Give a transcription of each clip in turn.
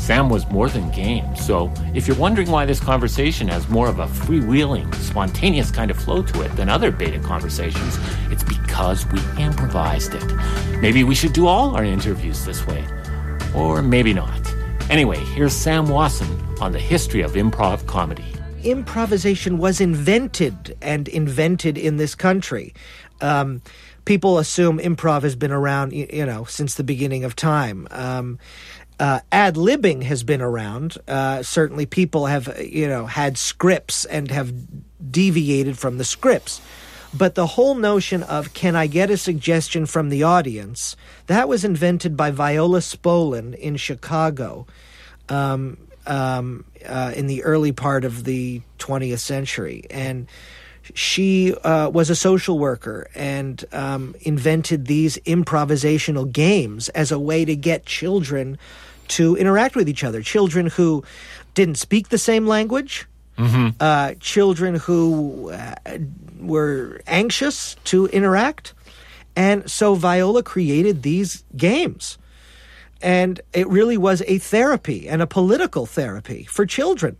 Sam was more than game. So if you're wondering why this conversation has more of a freewheeling, spontaneous kind of flow to it than other beta conversations, it's because we improvised it. Maybe we should do all our interviews this way. Or maybe not. Anyway, here's Sam Wasson on the history of improv comedy. Improvisation was invented in this country. People assume improv has been around, since the beginning of time. Ad-libbing has been around. Certainly people have, had scripts and have deviated from the scripts. But the whole notion of, can I get a suggestion from the audience, that was invented by Viola Spolin in Chicago in the early part of the 20th century. And she was a social worker and invented these improvisational games as a way to get children to interact with each other. Children who didn't speak the same language, children who were anxious to interact. And so Viola created these games. And it really was a therapy and a political therapy for children.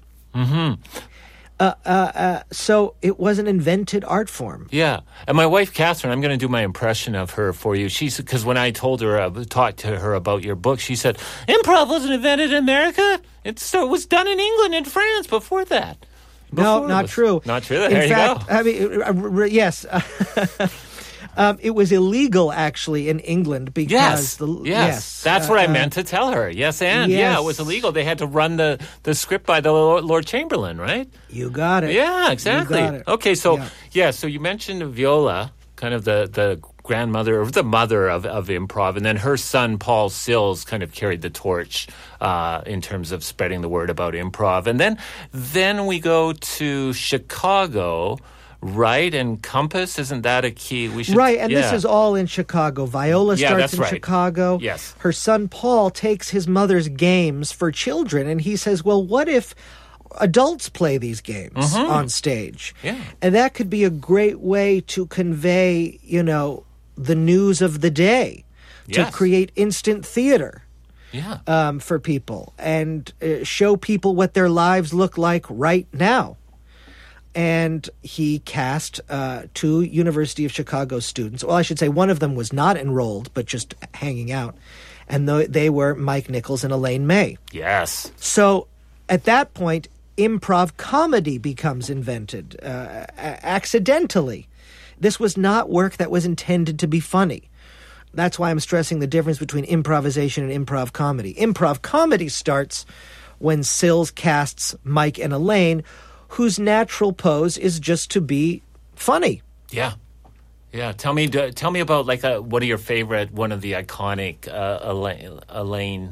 So it was an invented art form. Yeah. And my wife, Catherine, I'm going to do my impression of her for you. Because when I talked to her about your book, she said, improv wasn't invented in America. It was done in England and France before that. No, not true. Not true. There you go. I mean, yes. It was illegal, actually, in England because... Yes. That's what I meant to tell her. Yes, and yes. Yeah, it was illegal. They had to run the script by the Lord Chamberlain, right? You got it. Yeah, exactly. You got it. Okay, so so you mentioned Viola, kind of the grandmother or the mother of improv, and then her son Paul Sills kind of carried the torch in terms of spreading the word about improv. And then we go to Chicago. Right, and Compass, isn't that a key? This is all in Chicago. Viola starts in Chicago. Yes. Her son Paul takes his mother's games for children, and he says, well, what if adults play these games on stage? Yeah. And that could be a great way to convey, the news of the day, to create instant theater. For people, and show people what their lives look like right now. And he cast two University of Chicago students. Well, I should say one of them was not enrolled, but just hanging out. And they were Mike Nichols and Elaine May. Yes. So at that point, improv comedy becomes invented accidentally. This was not work that was intended to be funny. That's why I'm stressing the difference between improvisation and improv comedy. Improv comedy starts when Sills casts Mike and Elaine, whose natural pose is just to be funny. Yeah. Tell me about what are your favorite, one of the iconic Elaine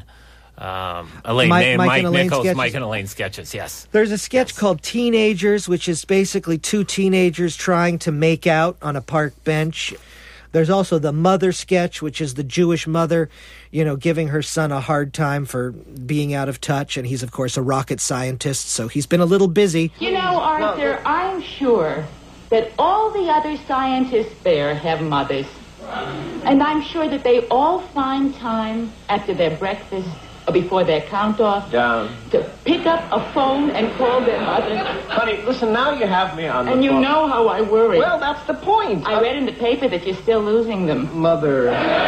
Mike and Elaine sketches. Yes. There's a sketch called Teenagers, which is basically two teenagers trying to make out on a park bench. There's also the mother sketch, which is the Jewish mother, giving her son a hard time for being out of touch. And he's, of course, a rocket scientist, so he's been a little busy. Arthur, I'm sure that all the other scientists there have mothers. And I'm sure that they all find time after their breakfast or before their count-off to pick up a phone and call their mother. Honey, listen, now you have me on the phone. And you know how I worry. Well, that's the point. I read in the paper that you're still losing them. Mother,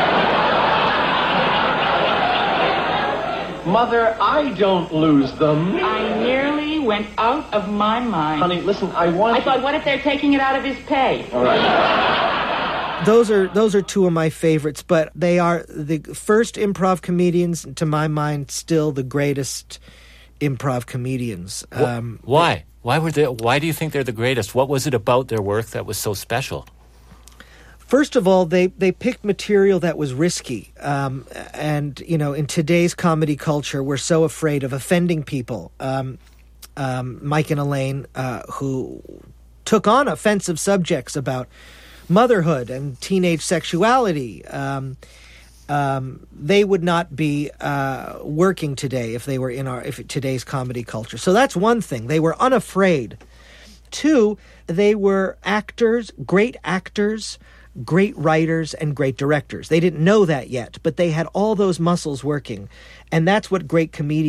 I don't lose them. I nearly went out of my mind. Honey, listen, I thought, what if they're taking it out of his pay? All right. Those are two of my favorites, but they are the first improv comedians, to my mind, still the greatest improv comedians. Why? Why do you think they're the greatest? What was it about their work that was so special? First of all, they picked material that was risky. And, in today's comedy culture, we're so afraid of offending people. Mike and Elaine, who took on offensive subjects about motherhood and teenage sexuality, they would not be working today if they were in today's comedy culture. So that's one thing. They were unafraid. Two, they were great actors, great writers, and great directors. They didn't know that yet, but they had all those muscles working. And that's what great comedians